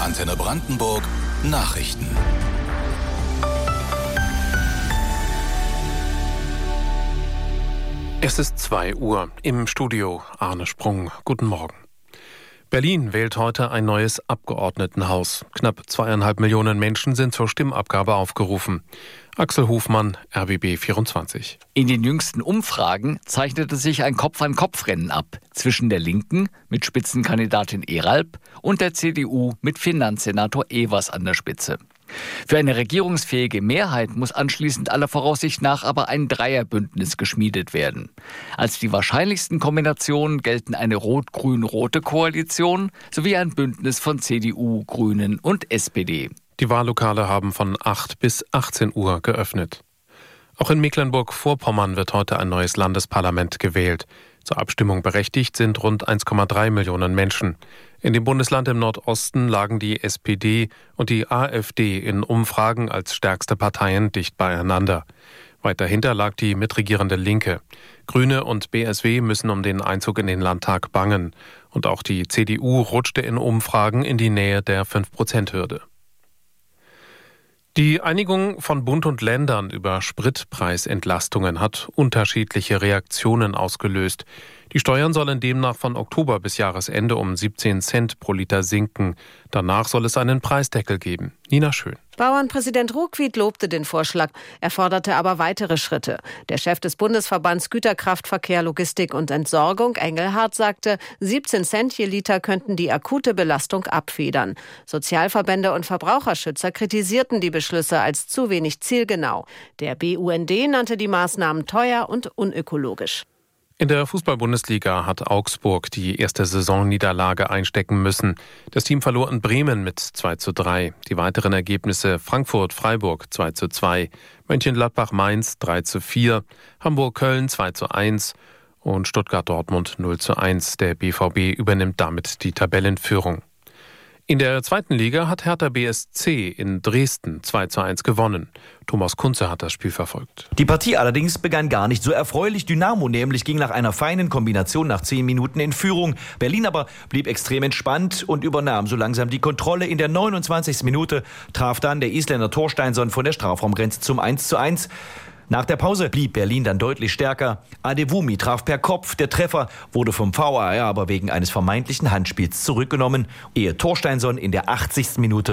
Antenne Brandenburg Nachrichten. Es ist 2 Uhr. Im Studio Arne Sprung. Guten Morgen. Berlin wählt heute ein neues Abgeordnetenhaus. Knapp 2,5 Millionen Menschen sind zur Stimmabgabe aufgerufen. Axel Hofmann, RBB 24. In den jüngsten Umfragen zeichnete sich ein Kopf-an-Kopf-Rennen ab zwischen der Linken mit Spitzenkandidatin Eralp und der CDU mit Finanzsenator Evers an der Spitze. Für eine regierungsfähige Mehrheit muss anschließend aller Voraussicht nach aber ein Dreierbündnis geschmiedet werden. Als die wahrscheinlichsten Kombinationen gelten eine rot-grün-rote Koalition sowie ein Bündnis von CDU, Grünen und SPD. Die Wahllokale haben von 8 bis 18 Uhr geöffnet. Auch in Mecklenburg-Vorpommern wird heute ein neues Landesparlament gewählt. Zur Abstimmung berechtigt sind rund 1,3 Millionen Menschen. In dem Bundesland im Nordosten lagen die SPD und die AfD in Umfragen als stärkste Parteien dicht beieinander. Weit dahinter lag die mitregierende Linke. Grüne und BSW müssen um den Einzug in den Landtag bangen. Und auch die CDU rutschte in Umfragen in die Nähe der 5%-Hürde. Die Einigung von Bund und Ländern über Spritpreisentlastungen hat unterschiedliche Reaktionen ausgelöst. Die Steuern sollen demnach von Oktober bis Jahresende um 17 Cent pro Liter sinken. Danach soll es einen Preisdeckel geben. Nina Schön. Bauernpräsident Ruckwied lobte den Vorschlag. Er forderte aber weitere Schritte. Der Chef des Bundesverbands Güterkraftverkehr, Logistik und Entsorgung, Engelhardt, sagte, 17 Cent je Liter könnten die akute Belastung abfedern. Sozialverbände und Verbraucherschützer kritisierten die Beschlüsse als zu wenig zielgenau. Der BUND nannte die Maßnahmen teuer und unökologisch. In der Fußball-Bundesliga hat Augsburg die erste Saisonniederlage einstecken müssen. Das Team verlor in Bremen mit 2:3. Die weiteren Ergebnisse: Frankfurt-Freiburg 2:2, Mönchengladbach-Mainz 3:4, Hamburg-Köln 2:1 und Stuttgart-Dortmund 0:1. Der BVB übernimmt damit die Tabellenführung. In der zweiten Liga hat Hertha BSC in Dresden 2:1 gewonnen. Thomas Kunze hat das Spiel verfolgt. Die Partie allerdings begann gar nicht so erfreulich. Dynamo nämlich ging nach einer feinen Kombination nach 10 Minuten in Führung. Berlin aber blieb extrem entspannt und übernahm so langsam die Kontrolle. In der 29. Minute traf dann der Isländer Thorsteinsson von der Strafraumgrenze zum 1:1. Nach der Pause blieb Berlin dann deutlich stärker. Adewumi traf per Kopf. Der Treffer wurde vom VAR aber wegen eines vermeintlichen Handspiels zurückgenommen, ehe Thorsteinsson in der 80. Minute